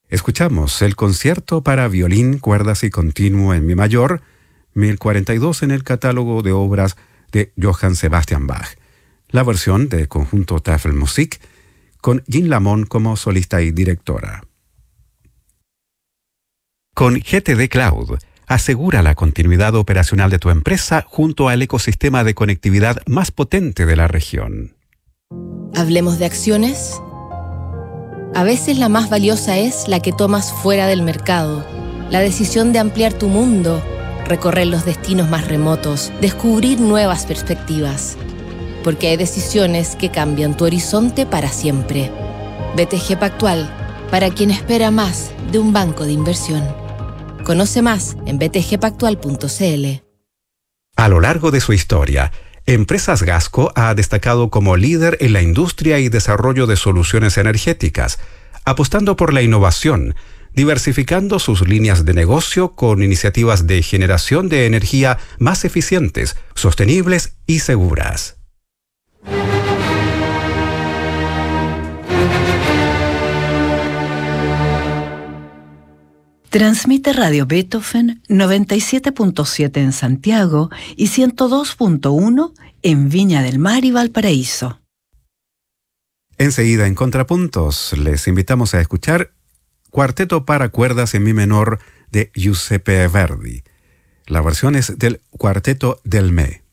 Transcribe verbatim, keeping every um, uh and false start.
Escuchamos el concierto para violín, cuerdas y continuo en mi mayor, mil cuarenta y dos en el catálogo de obras de Johann Sebastian Bach. La versión del conjunto Tafelmusik con Jean Lamont como solista y directora. Con G T D Cloud, asegura la continuidad operacional de tu empresa junto al ecosistema de conectividad más potente de la región. ¿Hablemos de acciones? A veces la más valiosa es la que tomas fuera del mercado. La decisión de ampliar tu mundo, recorrer los destinos más remotos, descubrir nuevas perspectivas. Porque hay decisiones que cambian tu horizonte para siempre. B T G Pactual, para quien espera más de un banco de inversión. Conoce más en b t g pactual punto c l. A lo largo de su historia, Empresas Gasco ha destacado como líder en la industria y desarrollo de soluciones energéticas, apostando por la innovación, diversificando sus líneas de negocio con iniciativas de generación de energía más eficientes, sostenibles y seguras. Transmite Radio Beethoven noventa y siete punto siete en Santiago y ciento dos punto uno en Viña del Mar y Valparaíso. Enseguida, en Contrapuntos, les invitamos a escuchar Cuarteto para cuerdas en mi menor de Giuseppe Verdi. La versión es del Cuarteto del M E.